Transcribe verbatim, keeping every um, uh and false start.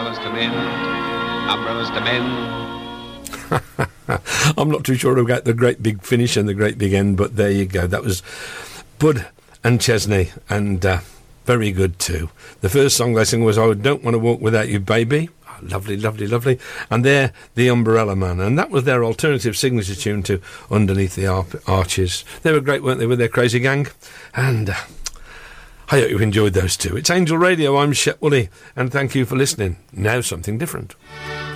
umbrellas to mend, umbrellas to mend. I'm not too sure about the great big finish and the great big end, but there you go. That was Bud and Chesney, and uh, very good too. The first song they sang was I Don't Want to Walk Without You, Baby. Oh, lovely, lovely, lovely. And they're the Umbrella Man, and that was their alternative signature tune to Underneath the Ar- Arches. They were great, weren't they, with their crazy gang? And uh, I hope you enjoyed those two. It's Angel Radio, I'm Shep Woolley, and thank you for listening. Now something different.